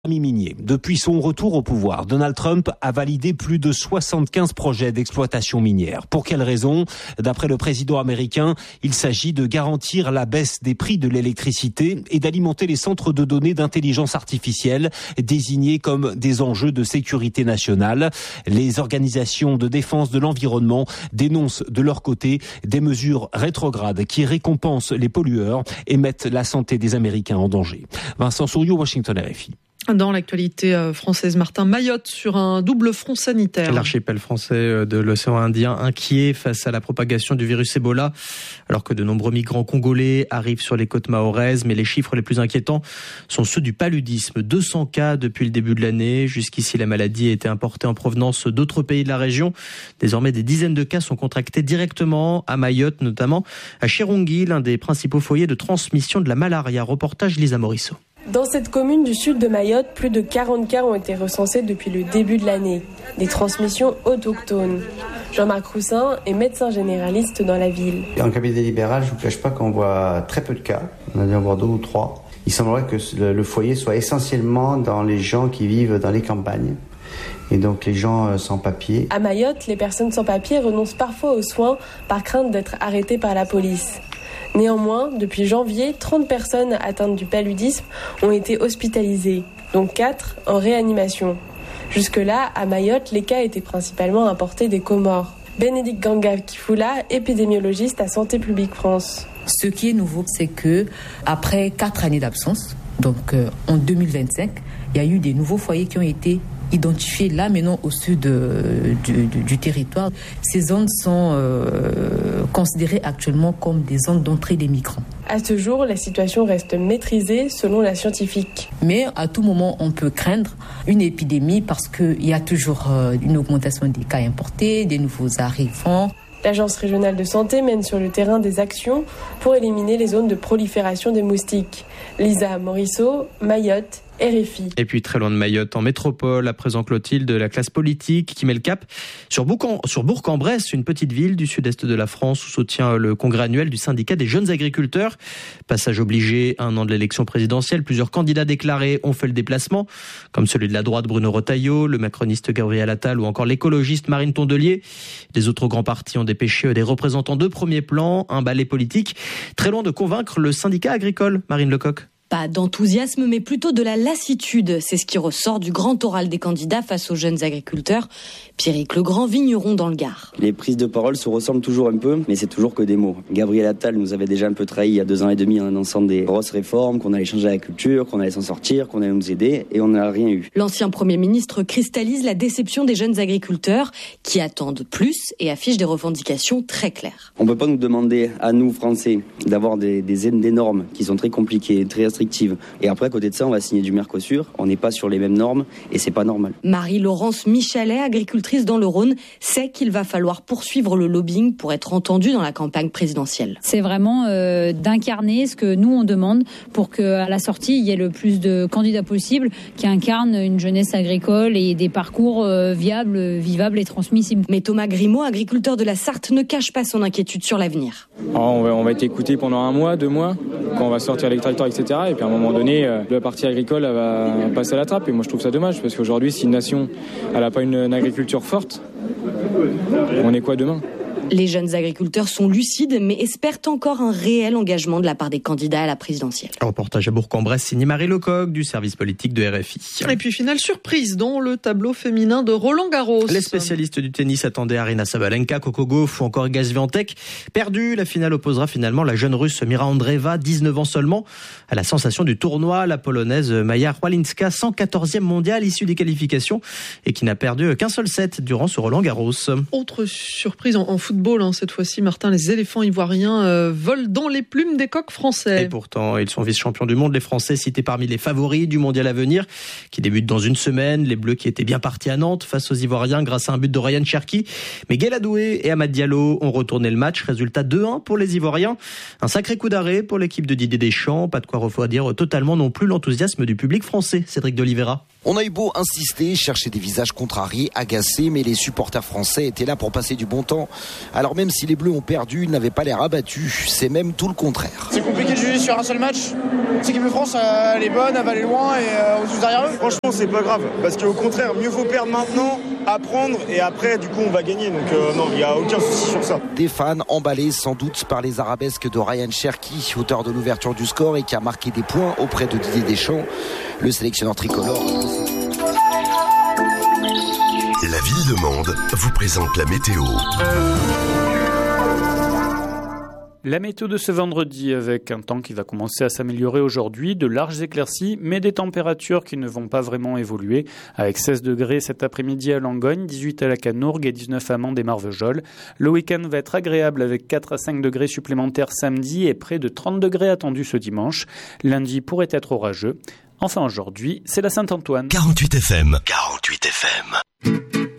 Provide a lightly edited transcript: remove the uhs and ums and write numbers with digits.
minier. Depuis son retour au pouvoir, Donald Trump a validé plus de 75 projets d'exploitation minière. Pour quelles raisons ? D'après le président américain, il s'agit de garantir la baisse des prix de l'électricité et d'alimenter les centres de données d'intelligence artificielle désignés comme des enjeux de sécurité nationale. Les organisations de défense de l'environnement dénoncent de leur côté des mesures rétrogrades qui récompensent les pollueurs et mettent la santé des Américains en danger. Vincent Souriau, Washington RFI. Dans l'actualité française, Martin, Mayotte sur un double front sanitaire. L'archipel français de l'océan Indien inquiet face à la propagation du virus Ebola, alors que de nombreux migrants congolais arrivent sur les côtes mahoraises. Mais les chiffres les plus inquiétants sont ceux du paludisme. 200 cas depuis le début de l'année. Jusqu'ici, la maladie a été importée en provenance d'autres pays de la région. Désormais, des dizaines de cas sont contractés directement à Mayotte, notamment à Chirungi, l'un des principaux foyers de transmission de la malaria. Reportage Lisa Morisseau. Dans cette commune du sud de Mayotte, plus de 40 cas ont été recensés depuis le début de l'année. Des transmissions autochtones. Jean-Marc Roussin est médecin généraliste dans la ville. En cabinet libéral, je ne vous cache pas qu'on voit très peu de cas. On a dû en voir 2 ou 3. Il semblerait que le foyer soit essentiellement dans les gens qui vivent dans les campagnes. Et donc les gens sans papier. À Mayotte, les personnes sans papier renoncent parfois aux soins par crainte d'être arrêtées par la police. Néanmoins, depuis janvier, 30 personnes atteintes du paludisme ont été hospitalisées, dont 4 en réanimation. Jusque-là, à Mayotte, les cas étaient principalement importés des Comores. Bénédicte Ganga-Kifula, épidémiologiste à Santé publique France. Ce qui est nouveau, c'est que après 4 années d'absence, donc en 2025, il y a eu des nouveaux foyers qui ont été identifiés là maintenant au sud du territoire. Ces zones sont considérées actuellement comme des zones d'entrée des migrants. À ce jour, la situation reste maîtrisée selon la scientifique. Mais à tout moment, on peut craindre une épidémie parce qu'il y a toujours une augmentation des cas importés, des nouveaux arrivants. L'Agence régionale de santé mène sur le terrain des actions pour éliminer les zones de prolifération des moustiques. Lisa Morisseau, Mayotte, RFI. Et puis très loin de Mayotte, en métropole, à présent Clotilde, la classe politique qui met le cap sur Bourg-en-Bresse, une petite ville du sud-est de la France où se tient le congrès annuel du syndicat des jeunes agriculteurs. Passage obligé, 1 an de l'élection présidentielle, plusieurs candidats déclarés ont fait le déplacement, comme celui de la droite Bruno Retailleau, le macroniste Gabriel Attal ou encore l'écologiste Marine Tondelier. Les autres grands partis ont dépêché des représentants de premier plan, un ballet politique, très loin de convaincre le syndicat agricole. Marine Lecoq. Pas d'enthousiasme, mais plutôt de la lassitude. C'est ce qui ressort du grand oral des candidats face aux jeunes agriculteurs. Pierrick Legrand, vigneron dans le Gard. Les prises de parole se ressemblent toujours un peu, mais c'est toujours que des mots. Gabriel Attal nous avait déjà un peu trahi il y a 2 ans et demi en annonçant des grosses réformes, qu'on allait changer la culture, qu'on allait s'en sortir, qu'on allait nous aider, et on n'a rien eu. L'ancien Premier ministre cristallise la déception des jeunes agriculteurs qui attendent plus et affichent des revendications très claires. On ne peut pas nous demander, à nous, Français, d'avoir des normes qui sont très compliquées, très restrictives. Et après, à côté de ça, on va signer du Mercosur. On n'est pas sur les mêmes normes et c'est pas normal. Marie-Laurence Michalet, agricultrice dans le Rhône, sait qu'il va falloir poursuivre le lobbying pour être entendue dans la campagne présidentielle. C'est vraiment d'incarner ce que nous on demande pour qu'à la sortie, il y ait le plus de candidats possible qui incarnent une jeunesse agricole et des parcours viables, vivables et transmissibles. Mais Thomas Grimaud, agriculteur de la Sarthe, ne cache pas son inquiétude sur l'avenir. On va être écouté pendant 1 mois, 2 mois, quand on va sortir avec le tracteur, etc. Et puis à un moment donné, la partie agricole elle va passer à la trappe. Et moi je trouve ça dommage parce qu'aujourd'hui, si une nation n'a pas une agriculture forte, on est quoi demain ? Les jeunes agriculteurs sont lucides, mais espèrent encore un réel engagement de la part des candidats à la présidentielle. Reportage à Bourg-en-Bresse, signé Marie Lecoq du service politique de RFI. Et puis finale surprise dans le tableau féminin de Roland-Garros. Les spécialistes du tennis attendaient Aryna Sabalenka, Coco Gauff ou encore Iga Swiatek. Perdu, la finale opposera finalement la jeune russe Mira Andreeva, 19 ans seulement. À la sensation du tournoi, la polonaise Maja Chwalinska, 114e mondiale issue des qualifications et qui n'a perdu qu'un seul set durant ce Roland-Garros. Autre surprise en football, cette fois-ci, Martin, les éléphants ivoiriens volent dans les plumes des coqs français. Et pourtant, ils sont vice-champions du monde. Les Français cités parmi les favoris du mondial à venir, qui débute dans 1 semaine. Les Bleus qui étaient bien partis à Nantes face aux Ivoiriens grâce à un but de Ryan Cherki. Mais Gueladoué et Amad Diallo ont retourné le match. Résultat 2-1 pour les Ivoiriens. Un sacré coup d'arrêt pour l'équipe de Didier Deschamps. Pas de quoi refroidir totalement non plus l'enthousiasme du public français. Cédric de Oliveira. On a eu beau insister, chercher des visages contrariés, agacés, mais les supporters français étaient là pour passer du bon temps. Alors même si les Bleus ont perdu, ils n'avaient pas l'air abattus. C'est même tout le contraire. C'est compliqué de juger sur un seul match. L'équipe de France, elle est bonne, elle va aller loin et on se joue derrière eux. Franchement, c'est pas grave. Parce qu'au contraire, mieux vaut perdre maintenant, apprendre et après, du coup, on va gagner. Donc non, il n'y a aucun souci sur ça. Des fans emballés sans doute par les arabesques de Ryan Cherki, auteur de l'ouverture du score et qui a marqué des points auprès de Didier Deschamps, le sélectionneur tricolore. La ville de Mende vous présente la météo. La météo de ce vendredi avec un temps qui va commencer à s'améliorer aujourd'hui, de larges éclaircies, mais des températures qui ne vont pas vraiment évoluer, avec 16 degrés cet après-midi à Langogne, 18 à la Canourgue et 19 à Mende et Marvejols. Le week-end va être agréable avec 4 à 5 degrés supplémentaires samedi et près de 30 degrés attendus ce dimanche. Lundi pourrait être orageux. Enfin aujourd'hui, c'est la Saint-Antoine. 48 FM. 48 FM.